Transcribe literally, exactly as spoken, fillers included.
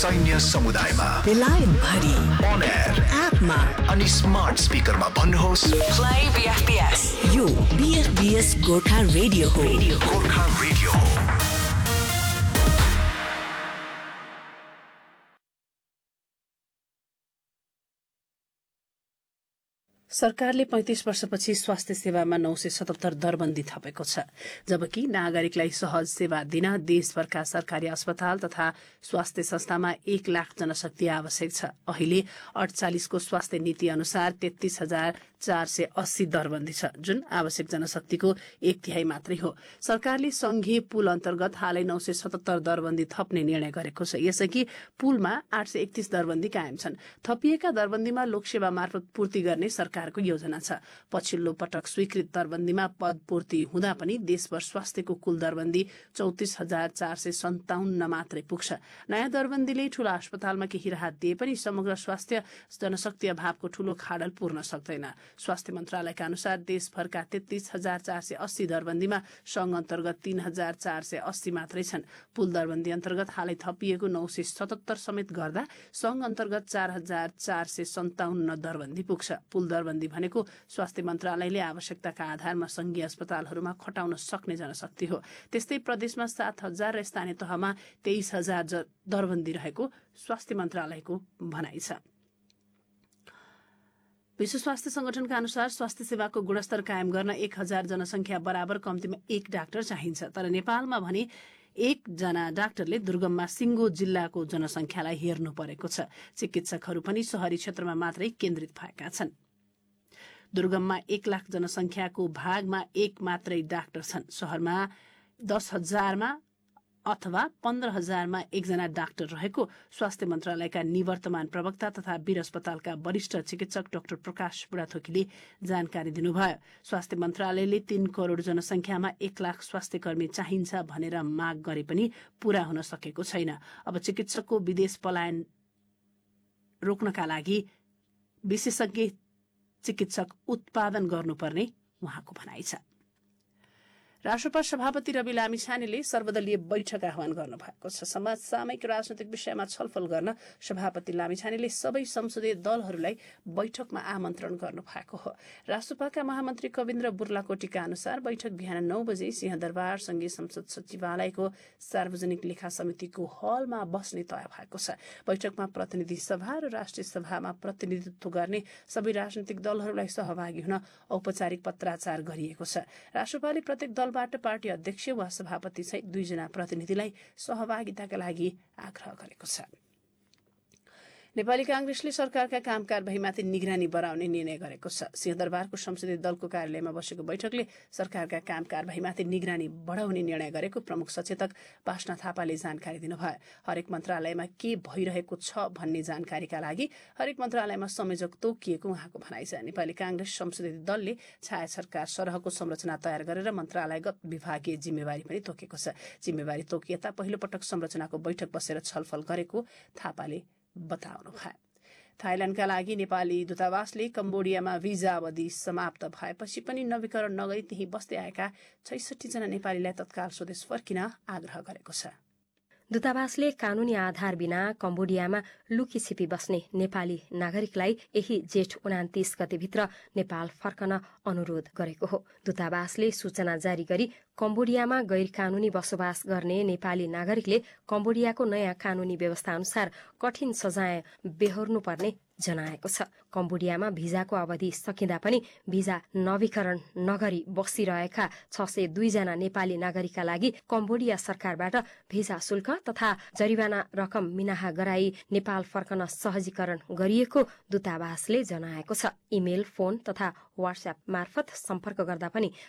सैन्य समुदायमा, बेलायत भरि, अन एयर, एपमा अनि स्मार्ट स्पिकरमा भन्नुहोस् प्ले बीएफपीएस। यो बीएफपीएस गोर्खा रेडियो हो। गोर्खा रेडियो हो। सरकारले पैंतीस वर्षपछि स्वास्थ्य सेवामा नौ सय सतहत्तर दरबन्दी थपेको छ, जबकि नागरिकलाई सहज सेवा दिन देशभरका सरकारी अस्पताल तथा स्वास्थ्य संस्थामा एक लाख जनशक्ति आवश्यक छ। अहिले अडचालिसको स्वास्थ्य नीति अनुसार तेत्तीस हजार चार सय अस्सी दरबन्दी छ, जुन आवश्यक जनशक्तिको एक तिहाई मात्रै हो। सरकारले संघीय पुल अन्तर्गत हालै नौ सय सतहत्तर दरबन्दी थप्ने निर्णय गरेको छ। यसअघि पुलमा आठ सय एकतीस दरबन्दी कायम छन्। थपिएका दरबन्दीमा लोकसेवा मार्फत पूर्ति गर्ने सरकारको योजना छ। पछिल्लो पटक स्वीकृत दरबन्दीमा पद पूर्ति हुँदा पनि देशभर स्वास्थ्यको कुल दरबन्दी चौतिस हजार चार सय सन्ताउन्न मात्रै पुग्छ। नयाँ दरबन्दीले ठूला अस्पतालमा केही राहत दिए पनि समग्र स्वास्थ्य जनशक्ति अभावको ठूलो खाडल पूर्न सक्दैन। स्वास्थ्य मन्त्रालयका अनुसार देशभरका तेत्तीस हजार चार सय अस्सी दरबन्दीमा संघ अन्तर्गत तीन हजार चार सय अस्सी मात्रै छन्। पुल दरबन्दी अन्तर्गत हालै थपिएको नौ सय सतहत्तर समेत गर्दा संघ अन्तर्गत चार हजार चार सय सन्ताउन्न दरबन्दी पुग्छ। पुल दरबन्दी भनेको स्वास्थ्य मन्त्रालयले आवश्यकताका आधारमा संघीय अस्पतालहरूमा खटाउन सक्ने जनशक्ति हो। त्यस्तै प्रदेशमा सात हजार र स्थानीय तहमा तेइस हजार दरबन्दी रहेको स्वास्थ्य मन्त्रालयको भनाइ छ। विश्व स्वास्थ्य संगठनका अनुसार स्वास्थ्य सेवाको गुणस्तर कायम गर्न एक हजार जनसंख्या बराबर कम्तीमा एक डाक्टर चाहिन्छ। तर नेपालमा भने एकजना डाक्टरले दुर्गममा सिङ्गो जिल्लाको जनसंख्यालाई हेर्नु परेको छ। चिकित्सकहरू पनि शहरी क्षेत्रमा मात्रै केन्द्रित भएका छन्। दुर्गममा एक लाख जनसंख्याको भागमा एक मात्रै डाक्टर छन्। शहरमा दस हजारमा अथवा पन्ध्र हजारमा एकजना डाक्टर रहेको स्वास्थ्य मन्त्रालयका निवर्तमान प्रवक्ता तथा वीर अस्पतालका वरिष्ठ चिकित्सक डाक्टर प्रकाश बुढाथोकीले जानकारी दिनुभयो। स्वास्थ्य मन्त्रालयले तीन करोड़ जनसंख्यामा एक लाख स्वास्थ्य कर्मी चाहिन्छ भनेर माग गरे पनि पूरा हुन सकेको छैन। अब चिकित्सकको विदेश पलायन रोक्नका लागि विशेषज्ञ चिकित्सक उत्पादन गर्नुपर्ने उहाँको भनाइ छ। राष्ट्रपा सभापति रवि लामिछानेले सर्वदलीय बैठक आह्वान गर्नु भएको छ। समसामयिक राजनैतिक विषयमा छलफल गर्न सभापति लामिछानेले सबै संसदीय दलहरूलाई बैठकमा आमन्त्रण गर्नु भएको हो। राष्ट्रपाका महामन्त्री कविन्द्र बुर्लाकोटीका अनुसार बैठक बिहान नौ बजे सिंहदरबार संघीय संसद सचिवालयको सार्वजनिक लेखा समितिको हलमा बस्ने तय भएको छ। बैठकमा प्रतिनिधि सभा र राष्ट्रिय सभामा प्रतिनिधित्व गर्ने सबै राजनैतिक दलहरूलाई सहभागी हुन औपचारिक पत्राचार गरिएको छ। राष्ट्रपाले प्रत्येक दल बाट पार्टी अध्यक्ष वा सभापति सहित दुईजना प्रतिनिधिलाई सहभागिताका लागि आग्रह गरेको छ। नेपाली कांग्रेसले सरकारका काम कारबाहीमाथि निगरानी बढाउने निर्णय गरेको छ। सिंहदरबारको संसदीय दलको कार्यालयमा बसेको बैठकले सरकारका काम कारबाहीमाथि निगरानी बढाउने निर्णय गरेको प्रमुख सचेतक बासना थापाले जानकारी दिनुभयो। हरेक मन्त्रालयमा के भइरहेको छ भन्ने जानकारीका लागि हरेक मन्त्रालयमा संयोजक तोकिएको उहाँको भनाइ छ। नेपाली कांग्रेस संसदीय दलले छाया सरकार सरहको संरचना तयार गरेर मन्त्रालयगत विभागीय जिम्मेवारी पनि तोकेको छ। जिम्मेवारी तोकिएता पहिलो पटक संरचनाको बैठक बसेर छलफल गरेको थापाले बताउनु भयो। थाइल्याण्डका लागि नेपाली दूतावासले कम्बोडियामा भिजा अवधि समाप्त भएपछि पनि नवीकरण नगरी त्यही बस्दै आएका छैसठी जना नेपालीलाई तत्काल स्वदेश फर्किन आग्रह गरेको छ। दूतावासले कानूनी आधार बिना कम्बोडियामा लुकी छिपी बस्ने नेपाली नागरिकलाई यही जेठ उनातिस गतेभित्र नेपाल फर्कन अनुरोध गरेको हो। दूतावासले सूचना जारी गरी कम्बोडियामा गैर कानूनी बसोबास गर्ने नेपाली नागरिकले कम्बोडियाको नयाँ कानूनी व्यवस्था अनुसार कठिन सजाय बेहोर्नुपर्ने जनाएको छ। कम्बोडियामा भिजाको अवधि सकिँदा पनि भिजा नवीकरण नगरी बसिरहेका छ सय दुईजना नेपाली नागरिकका लागि कम्बोडिया सरकारबाट भिजा शुल्क तथा जरिवाना रकम मिनाहा गराई नेपाल फर्कन सहजीकरण गरिएको दूतावासले जनाएको छ। इमेल, फोन तथा व्हाट्सएप मार्फत सम्पर्क गर्दा पनि